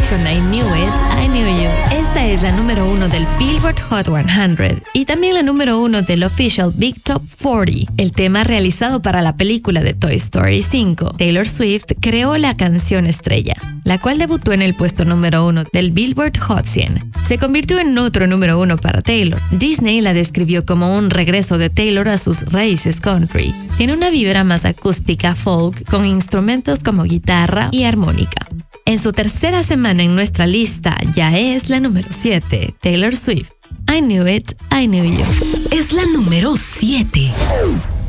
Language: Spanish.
con I Knew It, I Knew You. Esta es la número 1 del Billboard Hot 100 y también la número 1 del Official Big Top 40, el tema realizado para la película de Toy Story 5. Taylor Swift creó la canción estrella, la cual debutó en el puesto número 1 del Billboard Hot 100. Se convirtió en otro número 1 para Taylor. Disney la describió como un regreso de Taylor a sus raíces country. Tiene una vibra más acústica folk con instrumentos como guitarra y armónica. En su tercera semana en nuestra lista ya es la número 7, Taylor Swift. I Knew It, I Knew You. Es la número 7.